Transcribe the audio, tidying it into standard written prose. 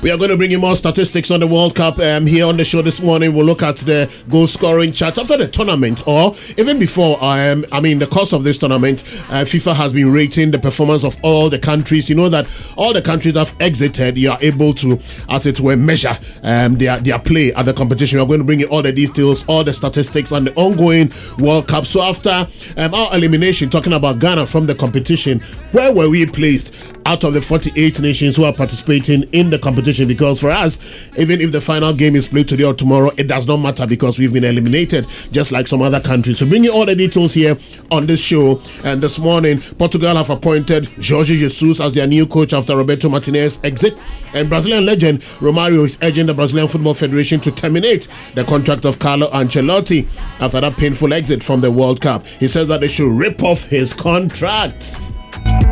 We are going to bring you more statistics on the World Cup here on the show this morning. We'll look at the goal scoring chart after the tournament, or even before. The course of this tournament, FIFA has been rating the performance of all the countries. You know that all the countries have exited. You are able to, as it were, measure their play at the competition. We're going to bring you all the details, all the statistics on the ongoing World Cup. So after our elimination, talking about Ghana from the competition, where were we placed out of the 48 nations who are participating in the competition? Because for us, even if the final game is played today or tomorrow, it does not matter because we've been eliminated, just like some other countries. So bring you all the details here on this show. And this morning, Portugal have appointed Jorge Jesus as their new coach after Roberto Martinez's exit. And Brazilian legend Romário is urging the Brazilian Football Federation to terminate the contract of Carlo Ancelotti after that painful exit from the World Cup. He says that they should rip off his contract.